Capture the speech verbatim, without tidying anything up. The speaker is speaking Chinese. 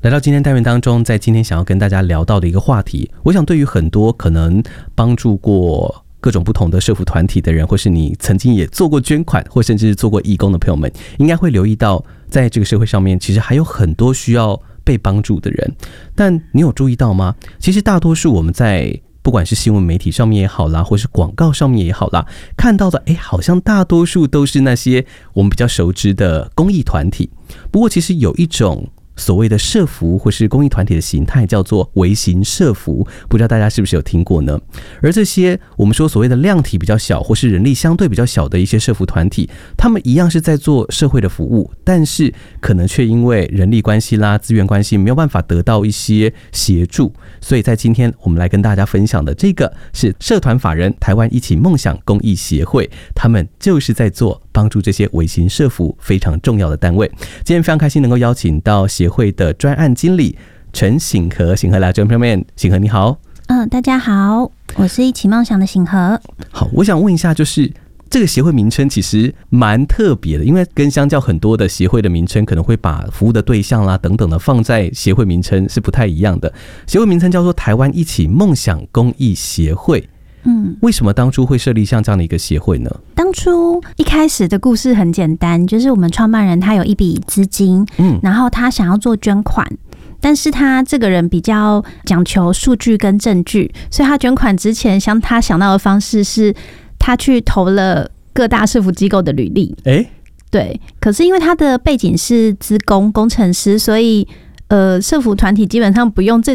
来到今天单元当中，在今天想要跟大家聊到的一个话题，我想对于很多可能帮助过各种不同的社福团体的人，或是你曾经也做过捐款或甚至做过义工的朋友们，应该会留意到在这个社会上面其实还有很多需要被帮助的人。但你有注意到吗？其实大多数我们在不管是新闻媒体上面也好啦，或是广告上面也好啦，看到的诶好像大多数都是那些我们比较熟知的公益团体。不过其实有一种所谓的社福或是公益团体的形态叫做微型社福，不知道大家是不是有听过呢？而这些我们说所谓的量体比较小或是人力相对比较小的一些社福团体，他们一样是在做社会的服务，但是可能却因为人力关系啦、资源关系没有办法得到一些协助。所以在今天我们来跟大家分享的这个是社团法人台湾一起梦想公益协会，他们就是在做帮助这些微型社福非常重要的单位。今天非常开心能够邀请到协会的专案经理陈醒和，醒和来这边，醒和你好。 嗯，大家好，我是一起梦想的醒和。 好，我想问一下，就是这个协会名称其实蛮特别的，因为跟相较很多的协会的名称，可能会把服务的对象啦等等的放在协会名称是不太一样的。协会名称叫做台湾一起梦想公益协会。嗯，为什么当初会设立像这样的一个协会呢？ 当初一开始的故事很简单，就是我们创办人他有一笔资金，嗯，然后他想要做捐款，但是他这个人比较讲求数据跟证据，所以他捐款之前，像他想到的方式是，他去投了各大社福机构的履历。欸，对，可是因为他的背景是资工工程师，所以呃，社福团体基本上不用这